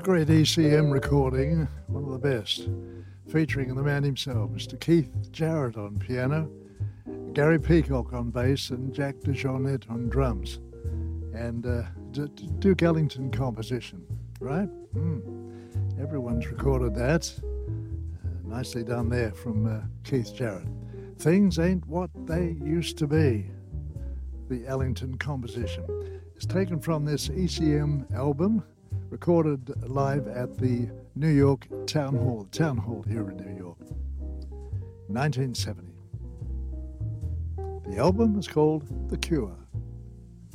great ECM recording, one of the best, featuring the man himself, Mr. Keith Jarrett on piano, Gary Peacock on bass, and Jack DeJohnette on drums, and Duke Ellington composition, right? Everyone's recorded that. Nicely done there from Keith Jarrett. Things Ain't What They Used to Be, the Ellington composition. It's taken from this ECM album, recorded live at the New York Town Hall here in New York, 1970. The album is called The Cure.